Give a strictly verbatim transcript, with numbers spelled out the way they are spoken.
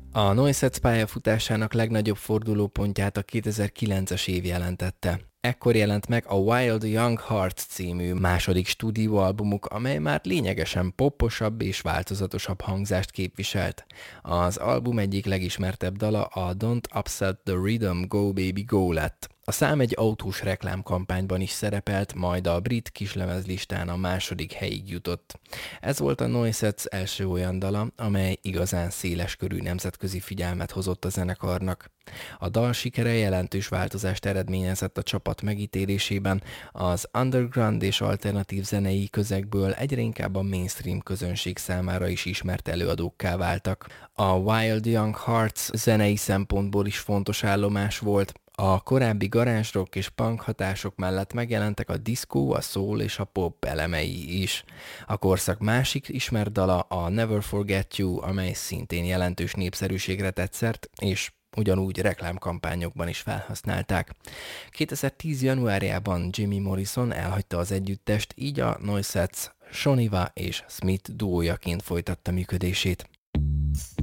A Noisettes pályafutásának legnagyobb fordulópontját a kétezer-kilences év jelentette. Ekkor jelent meg a Wild Young Heart című második stúdióalbumuk, amely már lényegesen poposabb és változatosabb hangzást képviselt. Az album egyik legismertebb dala a Don't Upset the Rhythm, Go Baby Go lett. A szám egy autós reklámkampányban is szerepelt, majd a brit kislemezlistán a második helyig jutott. Ez volt a Noisettes első olyan dala, amely igazán széleskörű nemzetközi figyelmet hozott a zenekarnak. A dal sikere jelentős változást eredményezett a csapat megítélésében, az underground és alternatív zenei közegből egyre inkább a mainstream közönség számára is ismert előadókká váltak. A Wild Young Hearts zenei szempontból is fontos állomás volt. A korábbi garázsrock és punk hatások mellett megjelentek a diszkó, a soul és a pop elemei is. A korszak másik ismert dala a Never Forget You, amely szintén jelentős népszerűségre tett szert, és ugyanúgy reklámkampányokban is felhasználták. kétezer-tíz januárjában Jimmy Morrison elhagyta az együttest, így a Noisettes Shoniva és Smith duójaként folytatta működését.